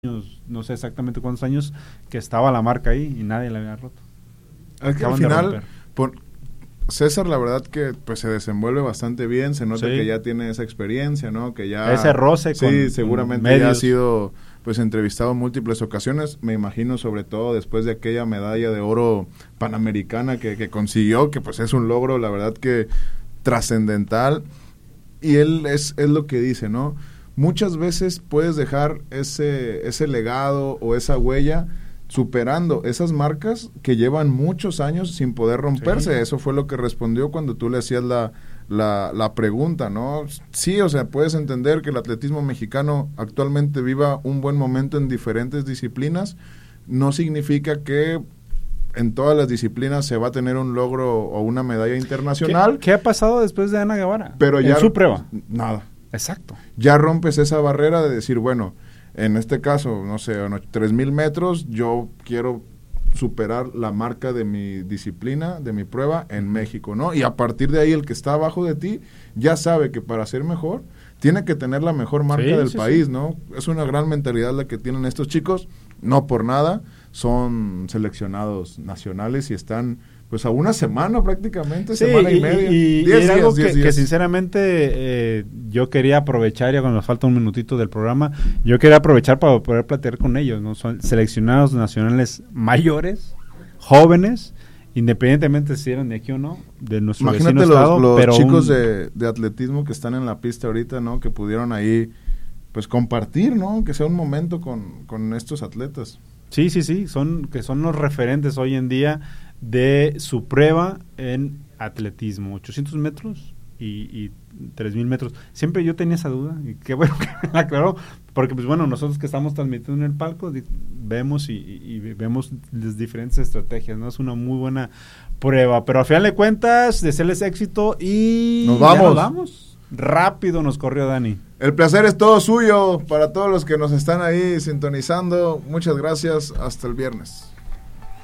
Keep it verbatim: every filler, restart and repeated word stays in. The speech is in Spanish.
no sé exactamente cuántos años, que estaba la marca ahí y nadie la había roto. Es que al final, por, César la verdad que pues se desenvuelve bastante bien, se nota sí. que ya tiene esa experiencia, ¿no? Que ya ese roce sí, con, seguramente con ya ha sido pues entrevistado en múltiples ocasiones, me imagino sobre todo después de aquella medalla de oro panamericana que, que consiguió, que pues es un logro la verdad que trascendental, y él es, es lo que dice, ¿no? Muchas veces puedes dejar ese, ese legado o esa huella superando esas marcas que llevan muchos años sin poder romperse. Sí. Eso fue lo que respondió cuando tú le hacías la, la, la pregunta, ¿no? Sí, o sea, puedes entender que el atletismo mexicano actualmente viva un buen momento en diferentes disciplinas, no significa que en todas las disciplinas se va a tener un logro o una medalla internacional. ¿Qué, qué ha pasado después de Ana Guevara? Pero ya, en su prueba. Nada. Exacto. Ya rompes esa barrera de decir, bueno, en este caso, no sé, tres mil metros, yo quiero superar la marca de mi disciplina, de mi prueba en México, ¿no? Y a partir de ahí el que está abajo de ti ya sabe que para ser mejor tiene que tener la mejor marca sí, del sí, país, sí. ¿no? Es una gran mentalidad la que tienen estos chicos, no por nada, son seleccionados nacionales y están pues a una semana prácticamente, sí, semana y, y media. Y, diez y era días, algo que, que sinceramente eh, yo quería aprovechar, ya cuando nos falta un minutito del programa, yo quería aprovechar para poder platicar con ellos, ¿no? Son seleccionados nacionales mayores, jóvenes, independientemente si eran de aquí o no, de nuestro Imagínate vecino los, estado. los pero chicos un... de, de atletismo que están en la pista ahorita, ¿no? Que pudieron ahí, pues compartir, ¿no? Que sea un momento con, con estos atletas. Sí, sí, sí, son que son los referentes hoy en día de su prueba en atletismo, ochocientos metros y, y tres mil metros. Siempre yo tenía esa duda, y qué bueno que me aclaró, porque pues bueno, nosotros que estamos transmitiendo en el palco, di, vemos y, y, y vemos las diferentes estrategias, ¿no? Es una muy buena prueba, pero al final de cuentas, desearles éxito y... ¡Nos vamos! Ya nos vamos. Rápido nos corrió Dani. El placer es todo suyo para todos los que nos están ahí sintonizando. Muchas gracias. Hasta el viernes.